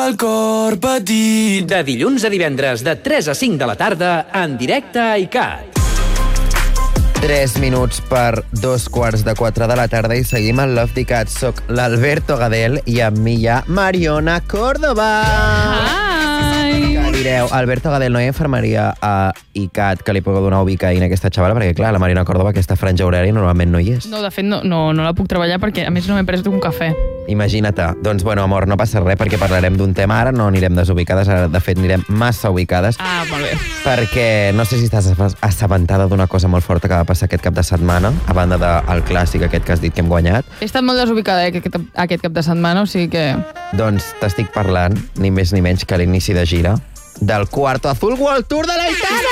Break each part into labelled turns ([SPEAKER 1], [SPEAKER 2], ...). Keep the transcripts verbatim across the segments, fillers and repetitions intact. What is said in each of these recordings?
[SPEAKER 1] el cor petit.
[SPEAKER 2] De dilluns a divendres, de tres a cinc de la tarda, en directe a ICAT.
[SPEAKER 3] tres minuts per dos quarts de quatre de la tarda i seguim al Love d'ICAT. Soc l'Alberto Gadel i amb mi hi ha Mariona Córdoba.
[SPEAKER 4] Hi!
[SPEAKER 3] Que direu, Alberto Gadel, no hi ha infermeria a ICAT que li pugui donar ubicaïna a aquesta xavala? Perquè, clar, la Mariona Córdoba, aquesta franja horària, normalment no hi és.
[SPEAKER 4] No, de fet, no, no, no la puc treballar perquè, a més, no m'he pres un cafè.
[SPEAKER 3] Imagina't. Doncs, bueno, amor, no passa res perquè parlarem d'un tema. Ara no anirem desubicades, ara, de fet, anirem massa ubicades.
[SPEAKER 4] Ah, molt bé.
[SPEAKER 3] Perquè no sé si estàs assabentada d'una cosa molt forta que va passar aquest cap de setmana, a banda del clàssic aquest que has dit que hem guanyat.
[SPEAKER 4] He estat molt desubicada eh, aquest, aquest cap de setmana, o sigui que...
[SPEAKER 3] Doncs t'estic parlant, ni més ni menys que a l'inici de gira, del Cuarto Azul World Tour de la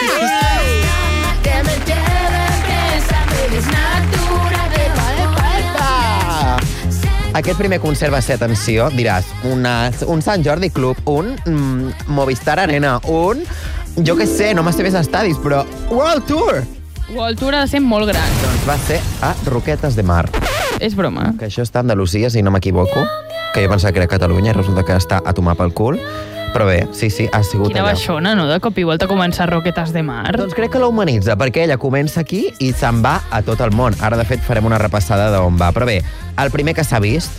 [SPEAKER 3] Aquest primer concert va ser, atenció, diràs, una, un Sant Jordi Club, un mm, Movistar Arena, un... Jo què sé, no m'esté més estadis, però World Tour!
[SPEAKER 4] World Tour ha de ser molt gran.
[SPEAKER 3] Doncs va ser a Roquetes de Mar.
[SPEAKER 4] És broma.
[SPEAKER 3] Que això està a Andalusia, si no m'equivoco, que jo pensava que era Catalunya i resulta que està a tomar pel cul. Però bé, sí, sí, ha sigut
[SPEAKER 4] Quina
[SPEAKER 3] allà.
[SPEAKER 4] baixona, no?, de cop i volta començar Roquetes de Mar.
[SPEAKER 3] Doncs crec que la humanitza, perquè ella comença aquí i se'n va a tot el món. Ara, de fet, farem una repassada d'on va. Però bé, el primer que s'ha vist,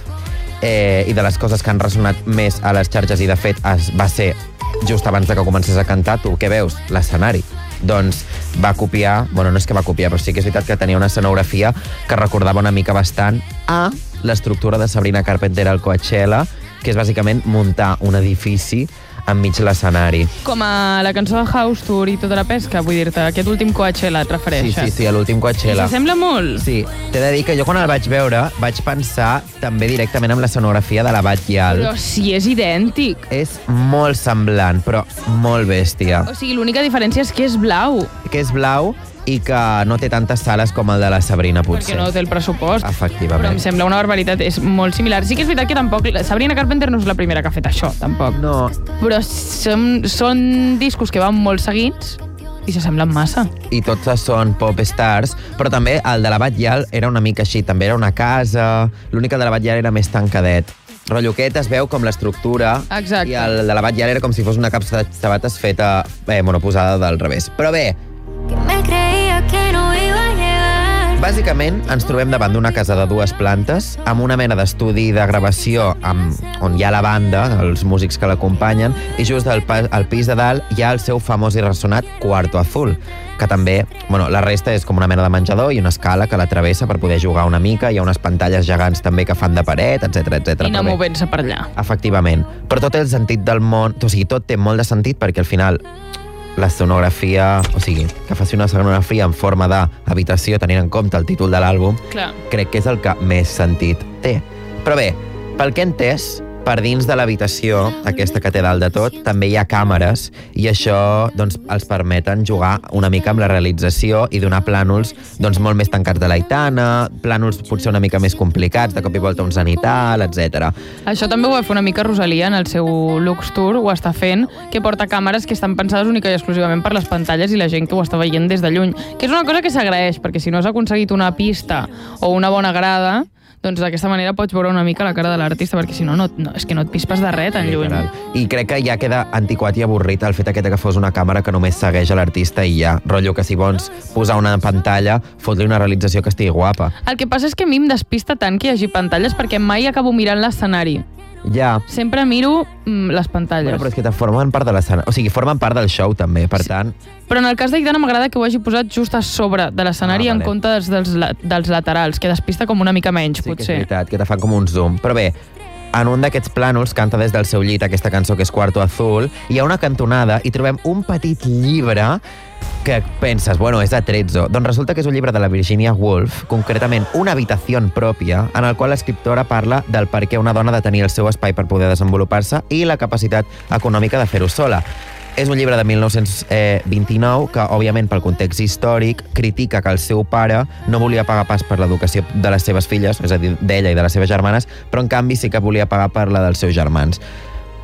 [SPEAKER 3] eh, i de les coses que han ressonat més a les xarxes, i de fet es, va ser just abans de que comencés a cantar, tu què veus? L'escenari. Doncs va copiar, bueno, no és que va copiar, però sí que és veritat que tenia una escenografia que recordava una mica bastant a l'estructura de Sabrina Carpenter al Coachella, que és bàsicament muntar un edifici enmig l'escenari.
[SPEAKER 4] Com a la cançó de House Tour i tota la pesca, vull dir-te, aquest últim Coachella et
[SPEAKER 3] Sí,
[SPEAKER 4] refereixes.
[SPEAKER 3] sí, sí, a l'últim Coachella.
[SPEAKER 4] I s'assembla molt.
[SPEAKER 3] Sí, t'he de dir que jo quan el vaig veure vaig pensar també directament amb l'escenografia de la Batllal.
[SPEAKER 4] Però sí, és idèntic.
[SPEAKER 3] És molt semblant, però molt bèstia.
[SPEAKER 4] O sigui, l'única diferència és que és blau.
[SPEAKER 3] Que és blau i que no té tantes sales com el de la Sabrina, potser.
[SPEAKER 4] Perquè no té el pressupost.
[SPEAKER 3] Efectivament.
[SPEAKER 4] Però em sembla una barbaritat, és molt similar. Sí que és veritat que tampoc... Sabrina Carpenter no és la primera que ha fet això, tampoc.
[SPEAKER 3] No.
[SPEAKER 4] Però són, són discos que van molt seguits i s'assemblen massa.
[SPEAKER 3] I tots són pop stars, però també el de la Batllal era una mica així, també era una casa, l'únic que el de la Batllal era més tancadet. Rotllo aquest es veu com l'estructura.
[SPEAKER 4] Exacte.
[SPEAKER 3] I el de la Batllal era com si fos una capsa de sabates feta, eh, bueno, posada del revés. Però bé,
[SPEAKER 5] Me creía que no iba a llegar.
[SPEAKER 3] bàsicament ens trobem davant d'una casa de dues plantes amb una mena d'estudi de gravació amb, on hi ha la banda, els músics que l'acompanyen, i just al, al pis de dalt hi ha el seu famós i ressonat Cuarto Azul, que també, bueno, la resta és com una mena de menjador i una escala que la travessa per poder jugar una mica, hi ha unes pantalles gegants també que fan de paret, etcètera, etcètera.
[SPEAKER 4] I anar movent-se per allà.
[SPEAKER 3] Efectivament. Però tot el sentit del món, o sigui, tot té molt de sentit perquè al final l'escenografia, o sigui, que faci una escenografia en forma d'habitació tenint en compte el títol de l'àlbum,
[SPEAKER 4] Clar.
[SPEAKER 3] crec que és el que més sentit té. Però bé, pel que he entès, per dins de l'habitació, aquesta que té dalt de tot, també hi ha càmeres i això doncs, els permeten jugar una mica amb la realització i donar plànols doncs, molt més tancats de l'aitana, plànols potser una mica més complicats, de cop i volta un zenital, etcètera.
[SPEAKER 4] Això també ho va fer una mica Rosalia en el seu Lux Tour, ho està fent, que porta càmeres que estan pensades única i exclusivament per les pantalles i la gent que ho està veient des de lluny. Que és una cosa que s'agraeix, perquè si no has aconseguit una pista o una bona grada, doncs d'aquesta manera pots veure una mica la cara de l'artista, perquè si no, no, no és que no et pispes de res tan lluny.
[SPEAKER 3] Literal. I crec que ja queda antiquat i avorrit el fet aquest que fos una càmera que només segueix a l'artista i ja. Rotllo que si vols posar una pantalla, fot-li una realització que estigui guapa.
[SPEAKER 4] El que passa és que a mi em despista tant que hi hagi pantalles perquè mai acabo mirant l'escenari.
[SPEAKER 3] Ja.
[SPEAKER 4] Sempre miro mm, les pantalles.
[SPEAKER 3] Bueno, però és que te formen part de l'escenari. O sigui, formen part del show, també, per sí. tant...
[SPEAKER 4] Però en el cas d'Aitana m'agrada que ho hagi posat just a sobre de l'escenari
[SPEAKER 3] Ah,
[SPEAKER 4] en
[SPEAKER 3] vale.
[SPEAKER 4] compte dels, dels, dels laterals, que despista com una mica menys,
[SPEAKER 3] Sí, que és
[SPEAKER 4] potser.
[SPEAKER 3] veritat, que te fan com un zoom. Però bé, en un d'aquests plànols canta des del seu llit aquesta cançó que és Cuarto Azul, hi ha una cantonada i trobem un petit llibre que penses, bueno, és Atrezzo. Doncs resulta que és un llibre de la Virginia Woolf, concretament una habitació pròpia, en el qual l'escriptora parla del per què una dona ha de tenir el seu espai per poder desenvolupar-se i la capacitat econòmica de fer-ho sola. És un llibre de mil nou-cents vint-i-nou que, òbviament, pel context històric, critica que el seu pare no volia pagar pas per l'educació de les seves filles, és a dir, d'ella i de les seves germanes, però, en canvi, sí que volia pagar per la dels seus germans.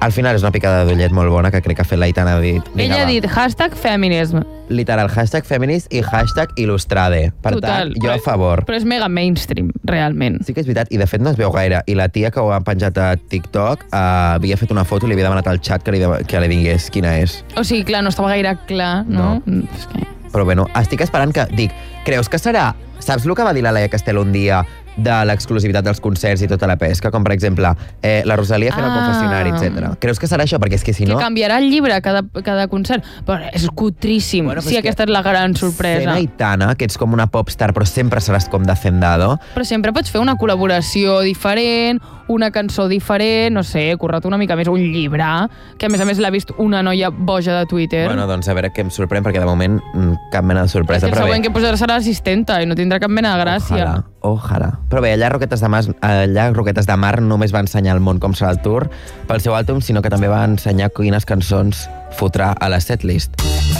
[SPEAKER 3] Al final és una picada d'ullet molt bona que crec que ha fet l'Aitana. Ha dit, vinga,
[SPEAKER 4] Ella ha
[SPEAKER 3] va.
[SPEAKER 4] dit hashtag feminism.
[SPEAKER 3] Literal, hashtag feminist i hashtag il·lustrade. Per
[SPEAKER 4] Total.
[SPEAKER 3] tant, jo
[SPEAKER 4] Però-
[SPEAKER 3] a favor.
[SPEAKER 4] Però és mega mainstream, realment.
[SPEAKER 3] Sí que és veritat, i de fet no es veu gaire. I la tia que ho ha penjat a TikTok uh, havia fet una foto i li havia demanat al xat que li, de... que li vingués quina és.
[SPEAKER 4] O sigui, clar, no estava gaire clar, no? no. És que...
[SPEAKER 3] Però bueno, estic esperant que... Dic, creus que serà... Saps el que va dir la Laia Castell un dia de l'exclusivitat dels concerts i tota la pesca? Com, per exemple, eh, la Rosalia fent
[SPEAKER 4] Ah.
[SPEAKER 3] el confessionari, etcètera. Creus que serà això? Perquè és que si
[SPEAKER 4] Que
[SPEAKER 3] no...
[SPEAKER 4] canviarà el llibre cada, cada concert. Però és cutríssim.
[SPEAKER 3] Bueno, però
[SPEAKER 4] sí,
[SPEAKER 3] és que
[SPEAKER 4] aquesta és la gran
[SPEAKER 3] Fent
[SPEAKER 4] sorpresa.
[SPEAKER 3] Aitana, que ets com una popstar, però sempre seràs com de Hacendado.
[SPEAKER 4] Però sempre pots fer una col·laboració diferent, una cançó diferent, no sé, currat una mica més, un llibre, que a més a més l'ha vist una noia boja de Twitter.
[SPEAKER 3] Bueno, doncs a veure què em sorprèn, perquè de moment mm, cap mena de
[SPEAKER 4] és
[SPEAKER 3] sorpresa.
[SPEAKER 4] que el
[SPEAKER 3] però
[SPEAKER 4] següent
[SPEAKER 3] bé.
[SPEAKER 4] que posarà serà l'assistenta i no tindrà cap mena de gràcia.
[SPEAKER 3] Ojalà, ojalà. Però bé, allà a Roquetes de Mar, allà a Roquetes de Mar només va ensenyar al món com serà el tour pel seu àlbum, sinó que també va ensenyar quines cançons fotrà a la setlist.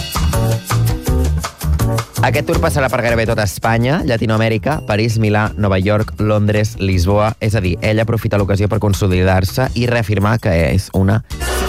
[SPEAKER 3] Aquest tour passarà per gairebé tota Espanya, Llatinoamèrica, París, Milà, Nova York, Londres, Lisboa. És a dir, ella aprofita l'ocasió per consolidar-se i reafirmar que és una...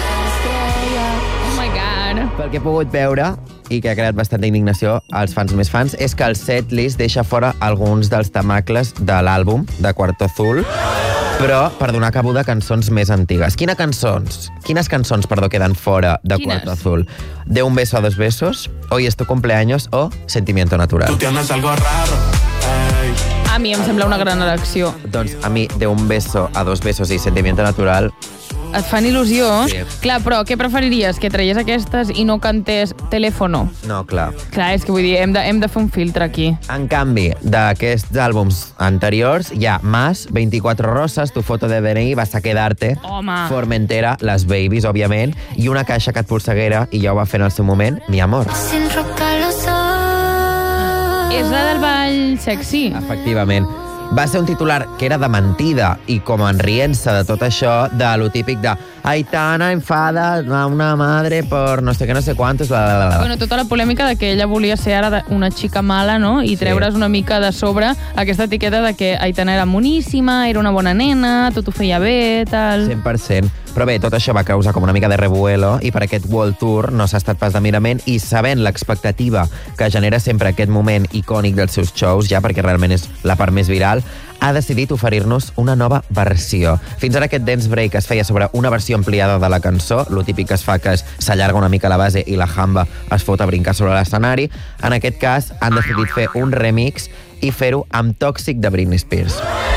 [SPEAKER 4] Oh my God.
[SPEAKER 3] Pel que he pogut veure, i que ha creat bastanta indignació als fans més fans, és que el setlist deixa fora alguns dels temacles de l'àlbum de Cuarto Azul, però per donar cabuda a cançons més antigues. Quines cançons? Quines cançons, perdó, queden fora de
[SPEAKER 4] Quines?
[SPEAKER 3] Cuarto Azul? De un beso a dos besos, Hoy es tu cumpleaños o Sentimiento natural.
[SPEAKER 1] Tú tienes algo raro, ey.
[SPEAKER 4] A mi em sembla una gran elecció.
[SPEAKER 3] Doncs a mi, de un beso a dos besos i Sentimiento natural,
[SPEAKER 4] Et fan il·lusió?
[SPEAKER 3] Sí.
[SPEAKER 4] Clar, però què preferiries? Que traies aquestes i no cantés Telèfono?
[SPEAKER 3] no, clar.
[SPEAKER 4] Clar, és que vull dir, hem de, hem de fer un filtre aquí.
[SPEAKER 3] En canvi, d'aquests àlbums anteriors, hi ha Más, veinticuatro rosas, Tu foto de D N I, Vas a quedarte,
[SPEAKER 4] Home.
[SPEAKER 3] Formentera, Les Babies, òbviament, i una caixa que et polseguera, i ja ho va fer en el seu moment, Mi amor.
[SPEAKER 5] Sin roca los ojos.
[SPEAKER 4] És la del ball sexy.
[SPEAKER 3] Efectivament. Va ser un titular que era de mentida i com en rient-se de tot això, de lo típic de Aitana enfada a una madre por no sé què, no sé quantos, bla, bla, bla.
[SPEAKER 4] Bueno, tota la polèmica de que ella volia ser ara de- una xica mala, no? I treure's una mica de sobre aquesta etiqueta de que Aitana era moníssima, era una bona nena, tot ho feia bé, tal...
[SPEAKER 3] cent per cent. Però bé, tot això va causar com una mica de revuelo i per aquest World Tour no s'ha estat pas de mirament i sabent l'expectativa que genera sempre aquest moment icònic dels seus shows, ja perquè realment és la part més viral, ha decidit oferir-nos una nova versió. Fins ara aquest dance break es feia sobre una versió ampliada de la cançó, lo típic que es fa que és s'allarga una mica la base i la jamba es fot a brincar sobre l'escenari. En aquest cas han decidit fer un remix i fer-ho amb Tòxic de Britney Spears.